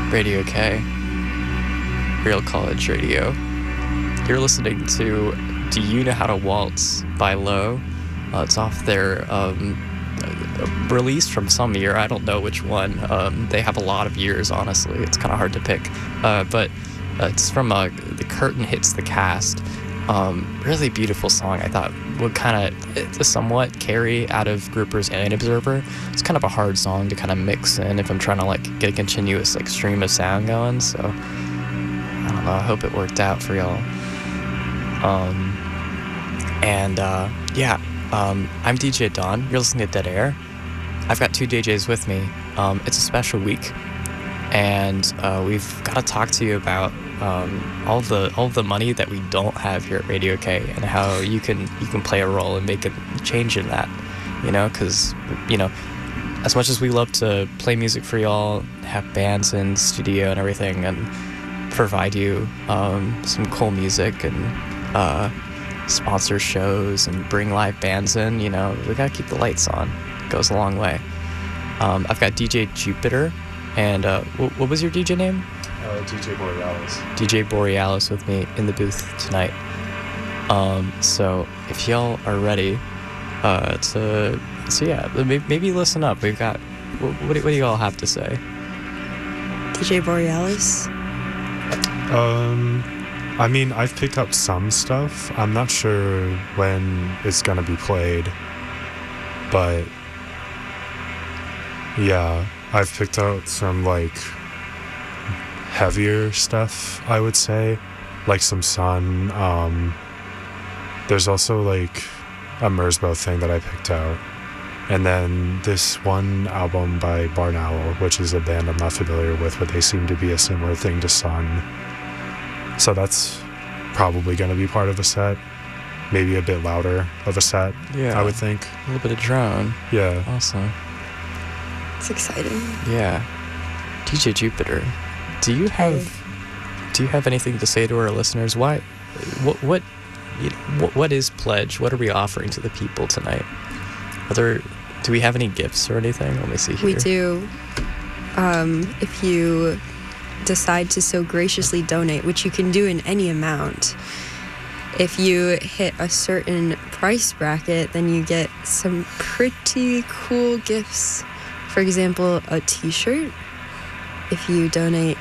Radio K, Real College Radio. You're listening to Do You Know How to Waltz by Low. It's off their release from some year. I don't know which one. They have a lot of years, honestly. It's kind of hard to pick. But it's from The Curtain Hits the Cast. Really beautiful song. I thought would kind of somewhat carry out of Groupers and Observer. It's kind of a hard song to kind of mix in if I'm trying to like get a continuous like stream of sound going. So I don't know. I hope it worked out for y'all. I'm DJ Don. You're listening to Dead Air. I've got two DJs with me. It's a special week, and we've got to talk to you about all the money that we don't have here at Radio K, and how you can play a role and make a change in that. You know, because as much as we love to play music for y'all, have bands in studio and everything, and provide you some cool music and sponsor shows and bring live bands in, we gotta keep the lights on. It goes a long way. I've got DJ Jupiter, and what was your DJ name? DJ Borealis. DJ Borealis with me in the booth tonight. So if y'all are ready maybe listen up. We've got what do you all have to say? DJ Borealis. I mean, I've picked up some stuff. I'm not sure when it's gonna be played, but yeah, I've picked out some like heavier stuff, I would say, like some Sun. There's also like a Merzbow thing that I picked out, and then this one album by Barn Owl, which is a band I'm not familiar with, but they seem to be a similar thing to Sun. So that's probably going to be part of a set. Maybe a bit louder of a set, I would think. A little bit of drone. Yeah. Awesome. It's exciting. Yeah. DJ Jupiter, do you have anything to say to our listeners? What is Pledge? What are we offering to the people tonight? Do we have any gifts or anything? Let me see here. We do. If you decide to so graciously donate, which you can do in any amount, if you hit a certain price bracket, then you get some pretty cool gifts. For example, a t-shirt. If you donate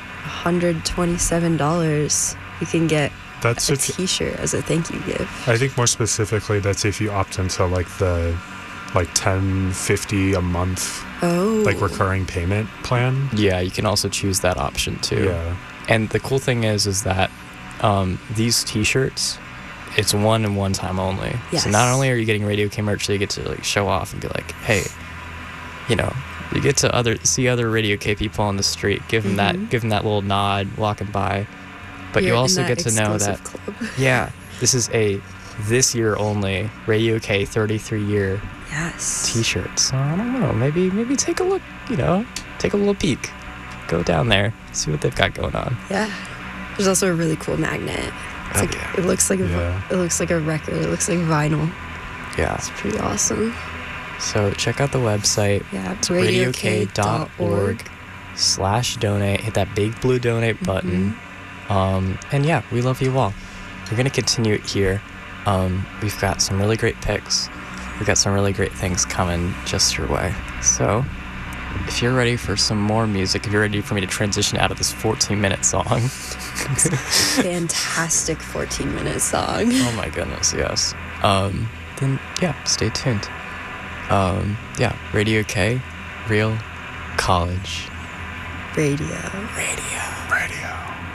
$127, you can get a t-shirt as a thank you gift. I think more specifically, that's if you opt into like the $10.50 a month like recurring payment plan. Yeah, you can also choose that option too. Yeah. And the cool thing is that these t-shirts, it's one and one time only. Yes. So not only are you getting Radio K merch, so you get to like show off and be like, hey, you get to see other Radio K people on the street, give them that little nod walking by. But you also get to know that club. Yeah, this is this year only Radio K 33 year t-shirt. So I don't know, maybe take a look, take a little peek. Go down there, see what they've got going on. Yeah. There's also a really cool magnet. It looks like it looks like a record. It looks like vinyl. Yeah. It's pretty awesome. So check out the website. Yeah, it's radiok.org/donate. Hit that big blue donate button. And yeah, we love you all. We're going to continue it here. We've got some really great picks. We've got some really great things coming just your way. So if you're ready for some more music, if you're ready for me to transition out of this 14-minute song. Fantastic 14-minute song. Oh my goodness, yes. Then yeah, stay tuned. Radio K, Real College Radio. Radio.